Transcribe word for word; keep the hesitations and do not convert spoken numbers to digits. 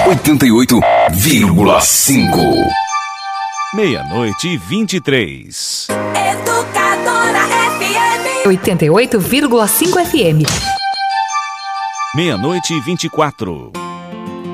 oitenta e oito vírgula cinco. Meia-noite e vinte e três. Educadora F M. oitenta e oito vírgula cinco F M. Meia-noite e vinte e quatro.